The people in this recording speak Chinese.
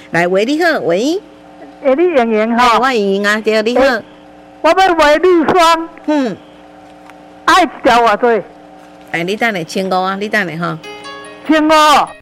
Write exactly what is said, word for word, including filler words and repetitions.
来，喂，你好，喂， 诶，你莹莹哎， 吼， 我莹莹啊，对，你好， 我要卖绿霜， 嗯， 爱一条偌济？ 哎，你等下千五啊，你等下哈， 千五。